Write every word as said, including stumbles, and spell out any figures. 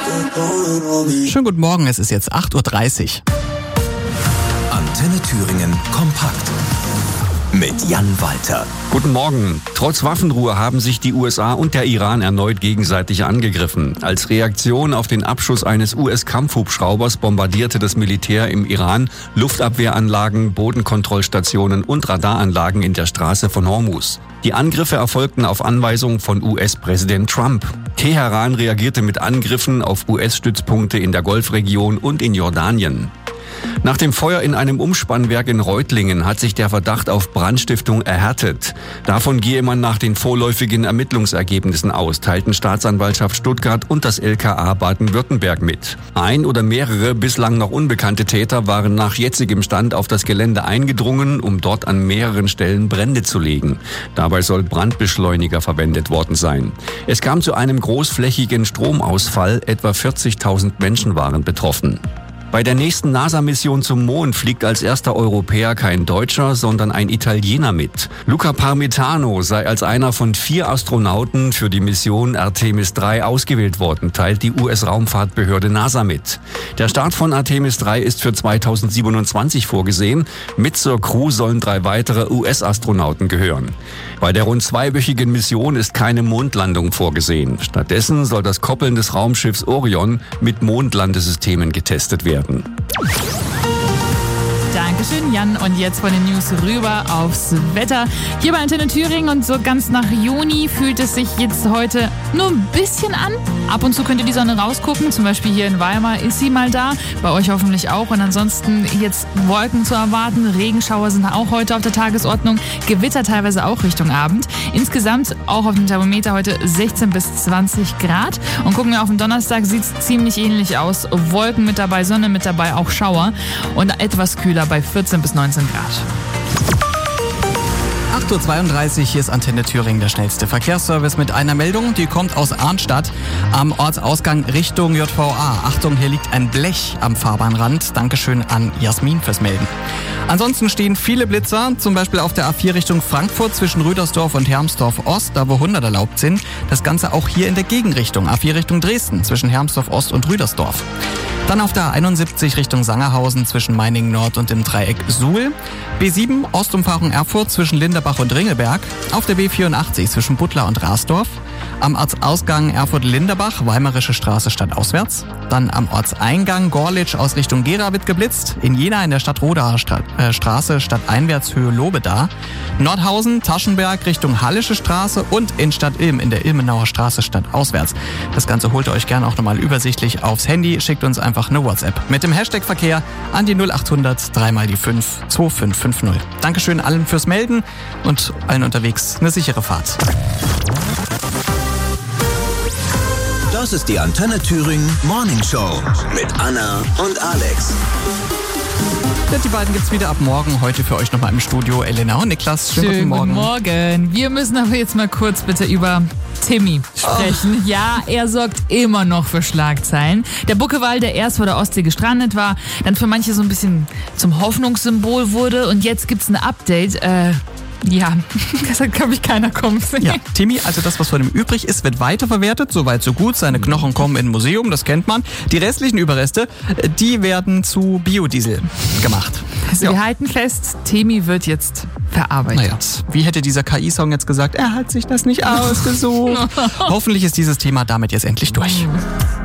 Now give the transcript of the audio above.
Schönen guten Morgen, es ist jetzt acht Uhr dreißig. Antenne Thüringen kompakt mit Jan Walter. Guten Morgen. Trotz Waffenruhe haben sich die U S A und der Iran erneut gegenseitig angegriffen. Als Reaktion auf den Abschuss eines U S-Kampfhubschraubers bombardierte das Militär im Iran Luftabwehranlagen, Bodenkontrollstationen und Radaranlagen in der Straße von Hormuz. Die Angriffe erfolgten auf Anweisung von U S-Präsident Trump. Teheran reagierte mit Angriffen auf U S-Stützpunkte in der Golfregion und in Jordanien. Nach dem Feuer in einem Umspannwerk in Reutlingen hat sich der Verdacht auf Brandstiftung erhärtet. Davon gehe man nach den vorläufigen Ermittlungsergebnissen aus, teilten Staatsanwaltschaft Stuttgart und das L K A Baden-Württemberg mit. Ein oder mehrere bislang noch unbekannte Täter waren nach jetzigem Stand auf das Gelände eingedrungen, um dort an mehreren Stellen Brände zu legen. Dabei soll Brandbeschleuniger verwendet worden sein. Es kam zu einem großflächigen Stromausfall, etwa vierzigtausend Menschen waren betroffen. Bei der nächsten NASA-Mission zum Mond fliegt als erster Europäer kein Deutscher, sondern ein Italiener mit. Luca Parmitano sei als einer von vier Astronauten für die Mission Artemis drei ausgewählt worden, teilt die U S-Raumfahrtbehörde NASA mit. Der Start von Artemis drei ist für zweitausendsiebenundzwanzig vorgesehen. Mit zur Crew sollen drei weitere U S-Astronauten gehören. Bei der rund zweiwöchigen Mission ist keine Mondlandung vorgesehen. Stattdessen soll das Koppeln des Raumschiffs Orion mit Mondlandesystemen getestet werden. Dankeschön, Jan. Und jetzt von den News rüber aufs Wetter. Hier bei Antenne Thüringen und so ganz nach Juni fühlt es sich jetzt heute nur ein bisschen an. Ab und zu könnt ihr die Sonne rausgucken. Zum Beispiel hier in Weimar ist sie mal da. Bei euch hoffentlich auch. Und ansonsten jetzt Wolken zu erwarten. Regenschauer sind auch heute auf der Tagesordnung. Gewitter teilweise auch Richtung Abend. Insgesamt auch auf dem Thermometer heute sechzehn bis zwanzig Grad. Und gucken wir auf den Donnerstag, sieht es ziemlich ähnlich aus. Wolken mit dabei, Sonne mit dabei, auch Schauer. Und etwas kühler bei vierzehn bis neunzehn Grad. acht Uhr zweiunddreißig, hier ist Antenne Thüringen, der schnellste Verkehrsservice mit einer Meldung, die kommt aus Arnstadt am Ortsausgang Richtung J V A. Achtung, hier liegt ein Blech am Fahrbahnrand. Dankeschön an Jasmin fürs Melden. Ansonsten stehen viele Blitzer, zum Beispiel auf der A vier Richtung Frankfurt zwischen Rüdersdorf und Hermsdorf Ost, da wo hundert erlaubt sind. Das Ganze auch hier in der Gegenrichtung, A vier Richtung Dresden zwischen Hermsdorf Ost und Rüdersdorf. Dann auf der A einundsiebzig Richtung Sangerhausen zwischen Meiningen Nord und dem Dreieck Suhl. B sieben Ostumfahrung Erfurt zwischen Linderbach und Ringelberg. Auf der B vierundachtzig zwischen Butler und Rasdorf. Am Ortsausgang Erfurt-Linderbach, Weimarische Straße stadtauswärts. Dann am Ortseingang Gorlitsch aus Richtung Gera wird geblitzt. In Jena in der Stadtrodaer Stra- äh, Straße stadteinwärts Höhe Lobeda. Nordhausen, Taschenberg Richtung Hallische Straße und in Stadt Ilm in der Ilmenauer Straße stadtauswärts. Das Ganze holt ihr euch gerne auch nochmal übersichtlich aufs Handy. Schickt uns einfach eine WhatsApp mit dem Hashtag Verkehr an die null achthundert drei mal die fünf zwei fünf fünf null. Dankeschön allen fürs Melden und allen unterwegs eine sichere Fahrt. Das ist die Antenne Thüringen Morning Show mit Anna und Alex. Ja, die beiden gibt's wieder ab morgen. Heute für euch nochmal im Studio Elena und Niklas. Schönen, Schönen guten Morgen. Guten Morgen. Wir müssen aber jetzt mal kurz bitte über Timmy sprechen. Oh. Ja, er sorgt immer noch für Schlagzeilen. Der Buckelwal, der erst vor der Ostsee gestrandet war, dann für manche so ein bisschen zum Hoffnungssymbol wurde und jetzt gibt's ein Update. Äh, Ja, das hat, glaube ich, keiner kommen sehen. Ja, Timmy, also das, was von ihm übrig ist, wird weiterverwertet. Soweit, so gut. Seine Knochen kommen in ein Museum, das kennt man. Die restlichen Überreste, die werden zu Biodiesel gemacht. Also ja. Wir halten fest, Timmy wird jetzt verarbeitet. Naja, wie hätte dieser K I-Song jetzt gesagt, er hat sich das nicht ausgesucht. Hoffentlich ist dieses Thema damit jetzt endlich durch.